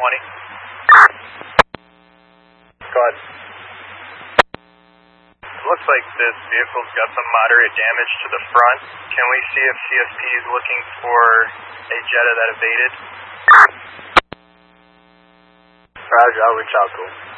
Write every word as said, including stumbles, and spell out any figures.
twenty. Go ahead. Looks like this vehicle's got some moderate damage to the front. Can we see if C S P is looking for a Jetta that evaded? Roger, I'll reach out to him.